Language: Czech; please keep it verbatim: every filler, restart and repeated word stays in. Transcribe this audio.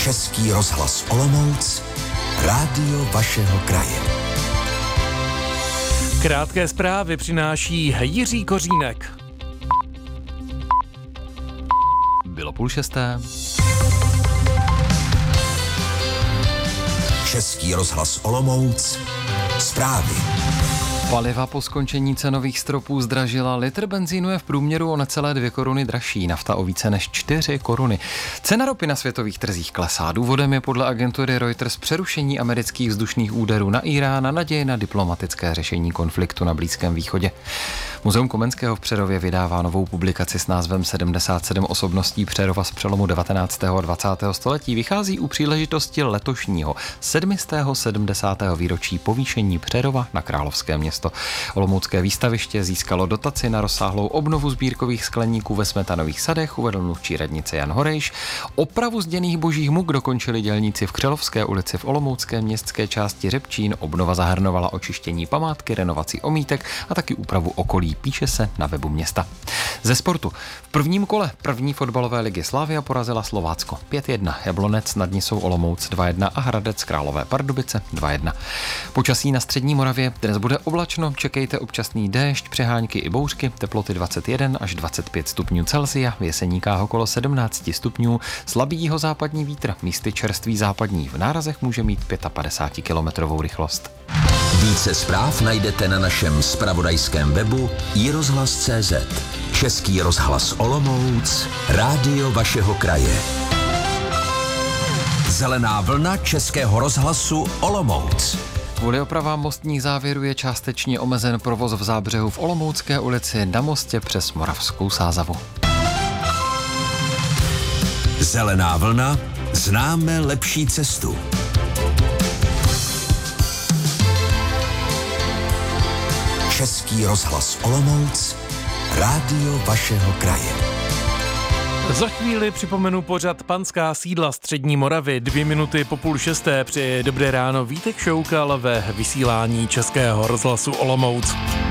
Český rozhlas Olomouc, rádio vašeho kraje. Krátké zprávy přináší Jiří Kořínek. Bylo půl šesté. Český rozhlas Olomouc, zprávy. Paliva po skončení cenových stropů zdražila, litr benzínu je v průměru o necelé dvě koruny dražší, nafta o více než čtyři koruny. Cena ropy na světových trzích klesá. Důvodem je podle agentury Reuters přerušení amerických vzdušných úderů na Irán a naděje na diplomatické řešení konfliktu na Blízkém východě. Muzeum Komenského v Přerově vydává novou publikaci s názvem sedmdesát sedm osobností Přerova z přelomu devatenáctého a dvacátého století. Vychází u příležitosti letošního sedmistého sedmdesátého výročí povýšení Přerova na královské město. Olomoucké výstaviště získalo dotaci na rozsáhlou obnovu sbírkových skleníků ve Smetanových sadech, uvedl mluvčí radnice Jan Horejš. Opravu zděných božích muk dokončili dělníci v Křelovské ulici v olomoucké městské části Řepčín. Obnova zahrnovala očištění památky, renovací omítek a taky úpravu okolí, píše se na webu města. Ze sportu. V prvním kole první fotbalové ligy Slavia porazila Slovácko pět jedna. Jablonec nad Nisou Olomouc dva jedna a Hradec Králové Pardubice dva jedna. Počasí na střední Moravě dnes bude oblačno, čekejte občasný déšť, přehánky i bouřky, teploty dvacet jedna až dvacet pět stupňů Celsia, v Jeseníkách okolo sedmnáct stupňů, slabý jihozápadní vítr, místy čerstvý západní, v nárazech může mít padesát pět kilometrovou rychlost. Více zpráv najdete na našem zpravodajském webu i rozhlas tečka cé zet. Český rozhlas Olomouc, rádio vašeho kraje. Zelená vlna Českého rozhlasu Olomouc. Kvůli opravám mostních závěrů je částečně omezen provoz v Zábřehu v Olomoucké ulici na mostě přes Moravskou Sázavu. Zelená vlna, známe lepší cestu. Český rozhlas Olomouc, rádio vašeho kraje. Za chvíli připomenu pořad Panská sídla střední Moravy. Dvě minuty po půl šesté přeje dobré ráno Vítek Šoukal ve vysílání Českého rozhlasu Olomouc.